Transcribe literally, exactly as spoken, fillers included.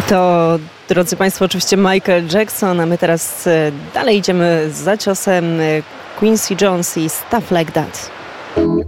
To, drodzy Państwo, oczywiście Michael Jackson, a my teraz dalej idziemy za ciosem. Quincy Jones i Stuff Like That.